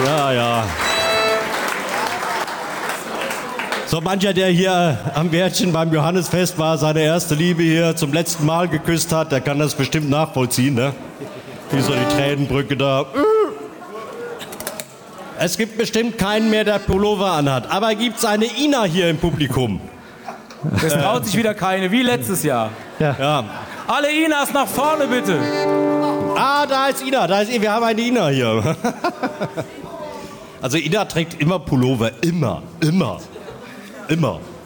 Ja, ja. So mancher, der hier am Wärtchen beim Johannesfest war, seine erste Liebe hier zum letzten Mal geküsst hat, der kann das bestimmt nachvollziehen, ne? Wie so die Tränenbrücke da. Es gibt bestimmt keinen mehr, der Pullover anhat. Aber gibt's eine Ina hier im Publikum? Es traut sich wieder keine, wie letztes Jahr. Ja. Alle Inas nach vorne, bitte. Ah, da ist Ina. Wir haben eine Ina hier. Also Ina trägt immer Pullover. Immer.